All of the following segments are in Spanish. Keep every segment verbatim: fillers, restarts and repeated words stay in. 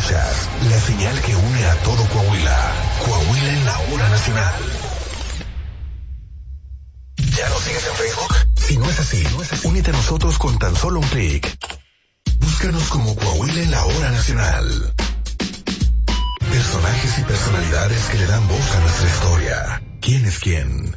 Escuchas la señal que une a todo Coahuila. Coahuila en la hora nacional. ¿Ya nos sigues en Facebook? Si no es así, no es así, únete a nosotros con tan solo un clic. Búscanos como Coahuila en la hora nacional. Personajes y personalidades que le dan voz a nuestra historia. ¿Quién es quién?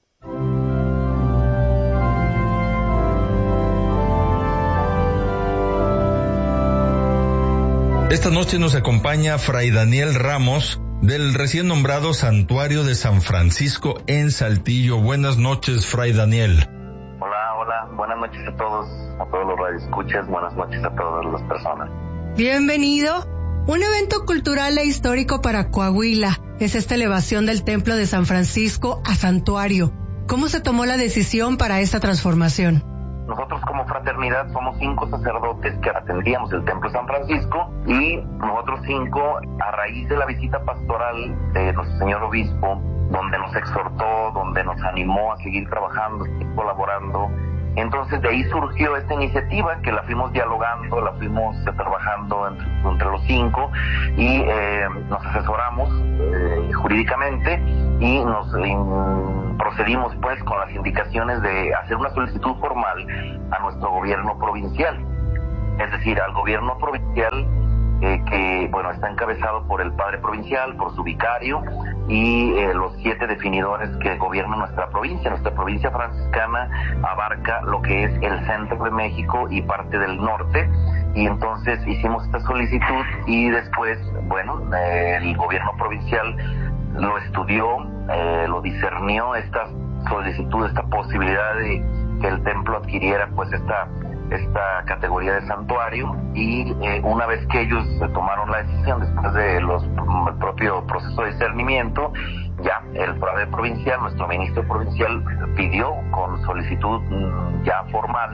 Esta noche nos acompaña Fray Daniel Ramos del recién nombrado Santuario de San Francisco en Saltillo. Buenas noches, Fray Daniel. Hola, hola, buenas noches a todos, a todos los radioescuchas, buenas noches a todas las personas. Bienvenido. Un evento cultural e histórico para Coahuila es esta elevación del Templo de San Francisco a Santuario. ¿Cómo se tomó la decisión para esta transformación? Nosotros como fraternidad somos cinco sacerdotes que atendíamos el Templo de San Francisco y nosotros cinco, a raíz de la visita pastoral de nuestro señor obispo, donde nos exhortó, donde nos animó a seguir trabajando, seguir colaborando, entonces de ahí surgió esta iniciativa que la fuimos dialogando, la fuimos trabajando entre, entre los cinco y eh, nos asesoramos eh, jurídicamente y nos eh, procedimos pues con las indicaciones de hacer una solicitud formal a nuestro gobierno provincial, es decir, al gobierno provincial eh, que bueno está encabezado por el padre provincial, por su vicario y eh, los siete definidores que gobiernan nuestra provincia. Nuestra provincia franciscana abarca lo que es el centro de México y parte del norte, y entonces hicimos esta solicitud y después, bueno, eh, el gobierno provincial lo estudió, eh, lo discernió, esta solicitud, esta posibilidad de que el templo adquiriera pues esta esta categoría de santuario, y eh, una vez que ellos tomaron la decisión después de los el propio proceso de discernimiento, ya el padre provincial, nuestro ministro provincial, pidió con solicitud ya formal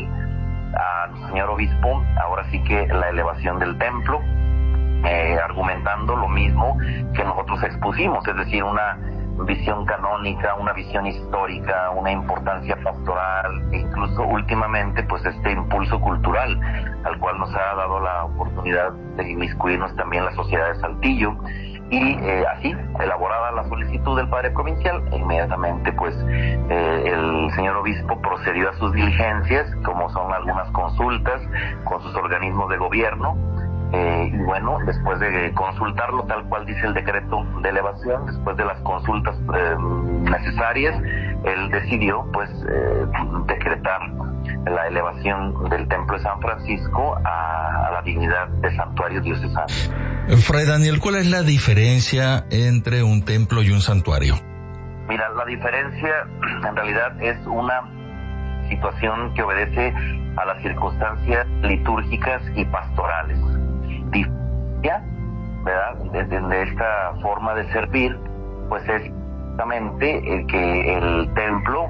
al señor obispo ahora sí que la elevación del templo, eh, argumentando lo mismo que nosotros expusimos, es decir, una visión canónica, una visión histórica, una importancia pastoral e incluso últimamente pues este impulso cultural al cual nos ha dado la oportunidad de inmiscuirnos también la sociedad de Saltillo. Y eh, así, elaborada la solicitud del padre provincial, inmediatamente pues eh, el señor obispo procedió a sus diligencias, como son algunas consultas con sus organismos de gobierno. Eh, y bueno, después de consultarlo tal cual dice el decreto de elevación, después de las consultas eh, necesarias, él decidió pues eh, decretar la elevación del Templo de San Francisco a, a la dignidad de santuario diocesano. Fray Daniel, ¿cuál es la diferencia entre un templo y un santuario? Mira, la diferencia en realidad es una situación que obedece a las circunstancias litúrgicas y pastorales. Diferencia, ¿verdad?, de, de, de esta forma de servir, pues es justamente el que el templo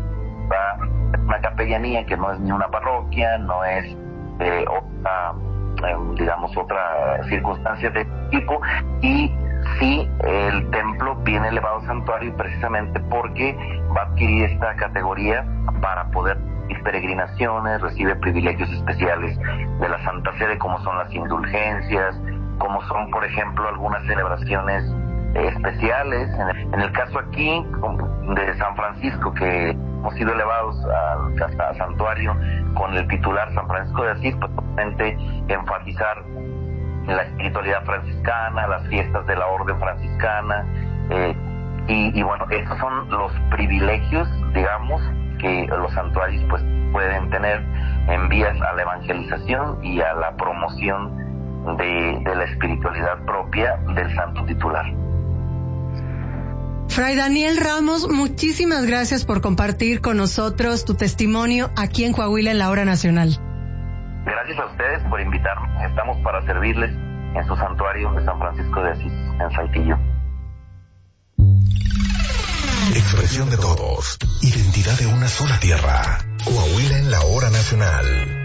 va una capellanía que no es ni una parroquia, no es eh, otra, eh, digamos, otra circunstancia de tipo, y sí el templo viene elevado a santuario precisamente porque va a adquirir esta categoría para poder ir peregrinaciones, recibe privilegios especiales de la Santa Sede, como son las indulgencias, como son, por ejemplo, algunas celebraciones eh, especiales. En el, en el caso aquí de San Francisco, que hemos sido elevados a, a santuario con el titular San Francisco de Asís, pues obviamente enfatizar la espiritualidad franciscana, las fiestas de la orden franciscana, eh, y, y bueno, estos son los privilegios, digamos, que los santuarios pues pueden tener en vías a la evangelización y a la promoción de, de la espiritualidad propia del santo titular. Fray Daniel Ramos, muchísimas gracias por compartir con nosotros tu testimonio aquí en Coahuila en la Hora Nacional. Gracias a ustedes por invitarnos. Estamos para servirles en su santuario de San Francisco de Asís, en Saltillo. Expresión de todos. Identidad de una sola tierra. Coahuila en la Hora Nacional.